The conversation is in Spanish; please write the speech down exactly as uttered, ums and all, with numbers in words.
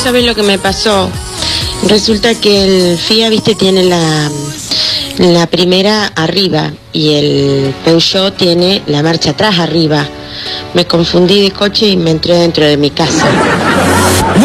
sabés lo que me pasó. Resulta que el Fiat, viste, tiene la, la primera arriba y el Peugeot tiene la marcha atrás arriba. Me confundí de coche y me entré dentro de mi casa.